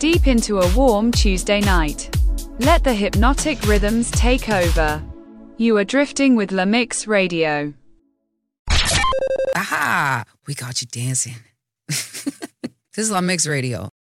deep into a warm Tuesday night. Let the hypnotic rhythms take over. You are drifting with La Mix Radio. Aha! We got you dancing. This is La Mix Radio.